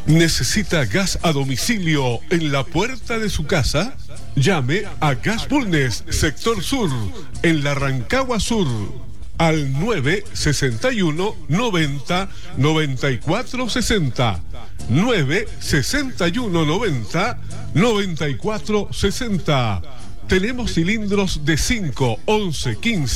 ¿Necesita gas a domicilio en la puerta de su casa? Llame a Gas Bulnes, Sector Sur, en la Rancagua Sur, al 961 90 94 60. 961 90 94 60. Tenemos cilindros de 5, 11, 15